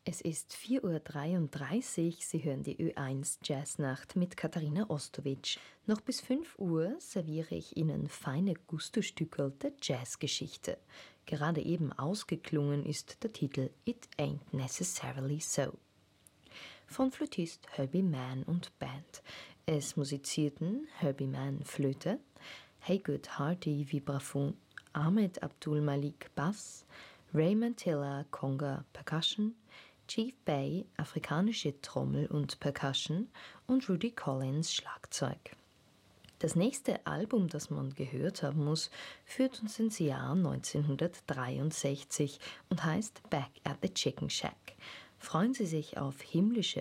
Es ist 4:33 Uhr. Sie hören die Ö1 Jazznacht mit Katharina Ostowitsch. Noch bis 5 Uhr serviere ich Ihnen feine Gusto-Stückerl der Jazzgeschichte. Gerade eben ausgeklungen ist der Titel It Ain't Necessarily So von Flötist Herbie Mann und Band. Es musizierten Herbie Mann Flöte, Haygood Hardy Vibraphon, Ahmed Abdul Malik Bass, Ray Mantilla Conga Percussion, Chief Bay afrikanische Trommel und Percussion und Rudy Collins Schlagzeug. Das nächste Album, das man gehört haben muss, führt uns ins Jahr 1963 und heißt Back at the Chicken Shack. Freuen Sie sich auf himmlische